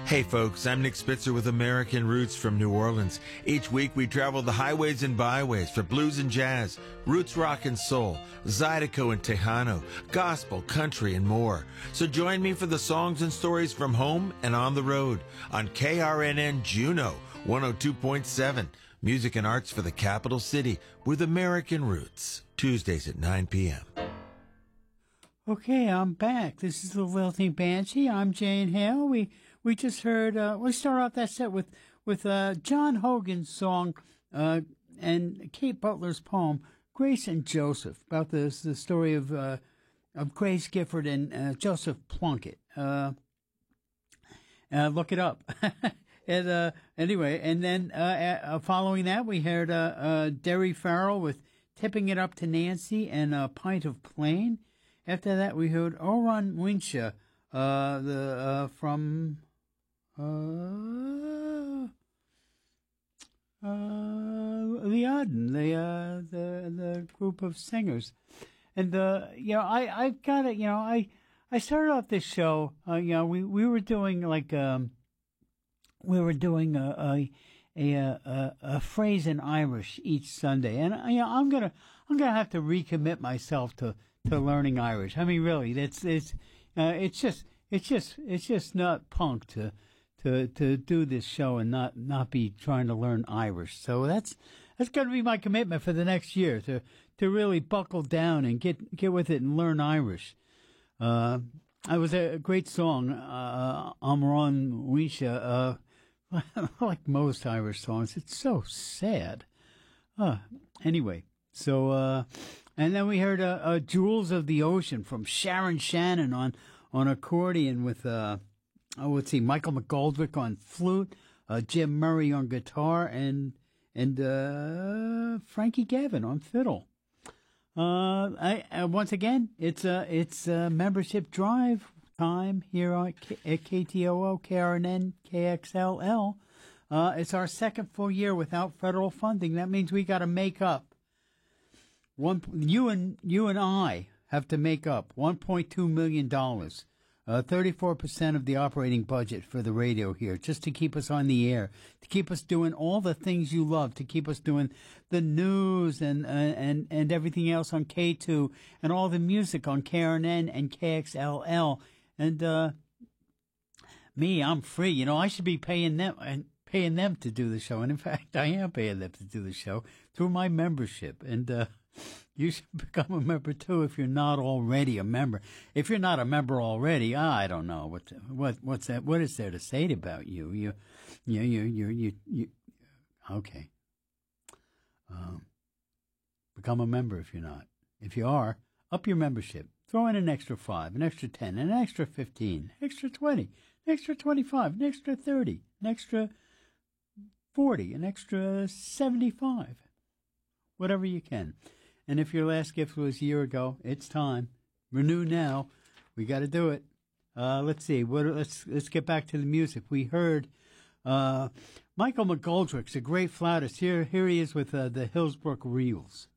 Hey folks, I'm Nick Spitzer with American Roots from New Orleans. Each week we travel the highways and byways for blues and jazz, roots rock and soul, Zydeco and Tejano, gospel, country, and more. So join me for the songs and stories from home and on the road on KRNN Juneau 102.7. Music and arts for the capital city with American Roots. Tuesdays at 9 p.m. Okay, I'm back. This is the Lilting Banshee. I'm Jane Hale. We just heard, we start off that set with John Hogan's song, and Kate Butler's poem, Grace and Joseph, about the story of Grace Gifford and Joseph Plunkett. Look it up. And, anyway, and then, following that, we heard, Derry Farrell with Tipping It Up to Nancy and A Pint of Plain. After that, we heard Oron Winsha, from Liaden, the group of singers. And, I've got it, I started off this show, we were doing a phrase in Irish each Sunday. And, I'm gonna have to recommit myself to learning Irish. I mean, really, it's just not punk to do this show and not be trying to learn Irish. So that's going to be my commitment for the next year to really buckle down and get with it and learn Irish. It was a great song, Amron Wisha. Like most Irish songs, it's so sad. Anyway, so. And then we heard Jewels of the Ocean from Sharon Shannon on accordion with, Michael McGoldrick on flute, Jim Murray on guitar, and Frankie Gavin on fiddle. Once again, it's membership drive time here at KTOO, KRNN, KXLL. It's our second full year without federal funding. That means we got to make up. You and I have to make up $1.2 million, 34% of the operating budget for the radio here, just to keep us on the air, to keep us doing all the things you love, to keep us doing the news and everything else on K2 and all the music on KRNN and KXLL. And me, I'm free. I should be paying them to do the show. And in fact, I am paying them to do the show through my membership. And you should become a member too if you're not already a member. If you're not a member already, I don't know what's that. What is there to say about you? You. Okay. Become a member if you're not. If you are, up your membership. Throw in an extra 5, an extra 10, an extra 15, extra 20, an extra 25, an extra 30, an extra 40, an extra 75. Whatever you can. And if your last gift was a year ago, it's time. Renew now. We got to do it. Let's see. Let's get back to the music. We heard Michael McGoldrick's a great flautist. Here he is with the Hillsbrook Reels.